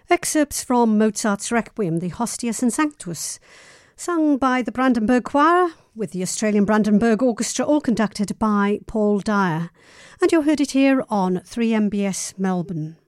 Excerpts from Mozart's Requiem, the Hostias and Sanctus, sung by the Brandenburg Choir with the Australian Brandenburg Orchestra, all conducted by Paul Dyer. And you heard it here on 3MBS Melbourne.